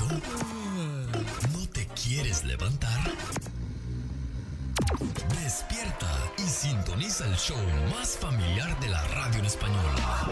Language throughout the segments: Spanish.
¿No te quieres levantar? Despierta y sintoniza el show más familiar de la radio en español.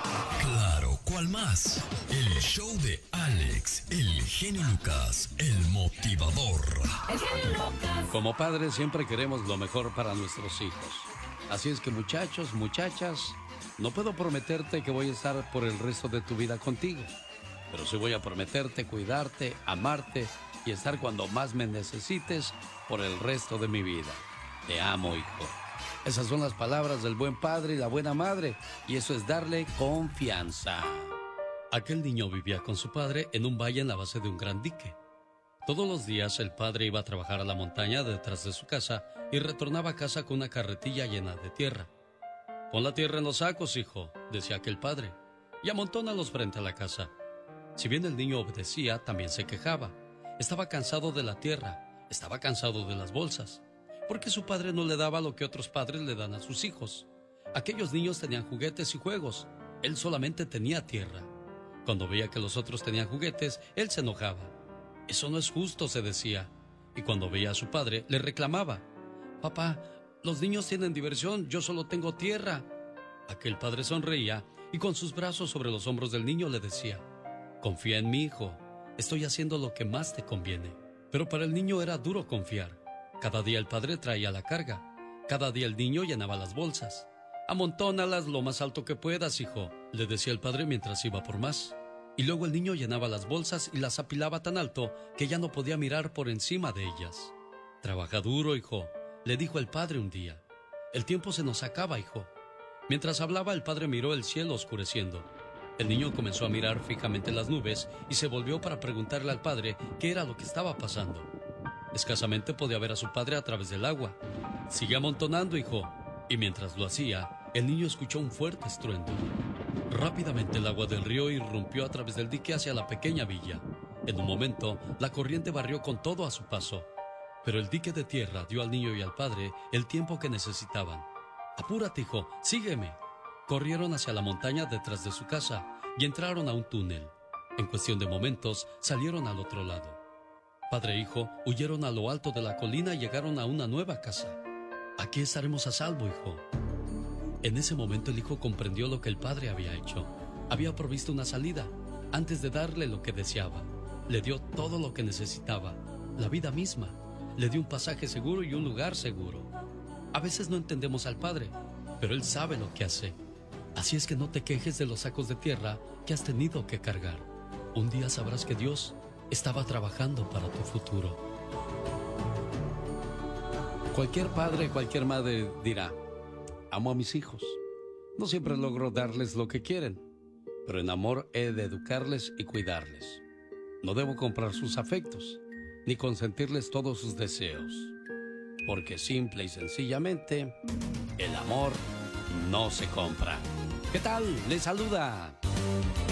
Claro, ¿cuál más? El show de Alex, el genio Lucas, el motivador. El genio Lucas. Como padres siempre queremos lo mejor para nuestros hijos. Así es que muchachos, muchachas, no puedo prometerte que voy a estar por el resto de tu vida contigo. Pero sí voy a prometerte cuidarte, amarte y estar cuando más me necesites por el resto de mi vida. Te amo, hijo. Esas son las palabras del buen padre y la buena madre, y eso es darle confianza. Aquel niño vivía con su padre en un valle en la base de un gran dique. Todos los días el padre iba a trabajar a la montaña detrás de su casa y retornaba a casa con una carretilla llena de tierra. Pon la tierra en los sacos, hijo, decía aquel padre, y amontónalos frente a la casa. Si bien el niño obedecía, también se quejaba. Estaba cansado de la tierra, estaba cansado de las bolsas, porque su padre no le daba lo que otros padres le dan a sus hijos. Aquellos niños tenían juguetes y juegos, él solamente tenía tierra. Cuando veía que los otros tenían juguetes, él se enojaba. Eso no es justo, se decía, y cuando veía a su padre, le reclamaba. Papá, los niños tienen diversión, yo solo tengo tierra. Aquel padre sonreía y con sus brazos sobre los hombros del niño le decía: confía en mi hijo, estoy haciendo lo que más te conviene. Pero para el niño era duro confiar. Cada día el padre traía la carga. Cada día el niño llenaba las bolsas. Amontónalas lo más alto que puedas, hijo, le decía el padre mientras iba por más. Y luego el niño llenaba las bolsas y las apilaba tan alto que ya no podía mirar por encima de ellas. Trabaja duro, hijo, le dijo el padre un día. El tiempo se nos acaba, hijo. Mientras hablaba, el padre miró el cielo oscureciendo. El niño comenzó a mirar fijamente las nubes y se volvió para preguntarle al padre qué era lo que estaba pasando. Escasamente podía ver a su padre a través del agua. Sigue amontonando, hijo. Y mientras lo hacía, el niño escuchó un fuerte estruendo. Rápidamente el agua del río irrumpió a través del dique hacia la pequeña villa. En un momento, la corriente barrió con todo a su paso. Pero el dique de tierra dio al niño y al padre el tiempo que necesitaban. Apúrate, hijo, sígueme. Corrieron hacia la montaña detrás de su casa y entraron a un túnel. En cuestión de momentos, salieron al otro lado. Padre e hijo huyeron a lo alto de la colina y llegaron a una nueva casa. Aquí estaremos a salvo, hijo. En ese momento el hijo comprendió lo que el padre había hecho. Había provisto una salida antes de darle lo que deseaba. Le dio todo lo que necesitaba, la vida misma. Le dio un pasaje seguro y un lugar seguro. A veces no entendemos al padre, pero él sabe lo que hace. Así es que no te quejes de los sacos de tierra que has tenido que cargar. Un día sabrás que Dios estaba trabajando para tu futuro. Cualquier padre, cualquier madre dirá: amo a mis hijos. No siempre logro darles lo que quieren, pero en amor he de educarles y cuidarles. No debo comprar sus afectos, ni consentirles todos sus deseos, porque simple y sencillamente, el amor no se compra. ¿Qué tal? Les saluda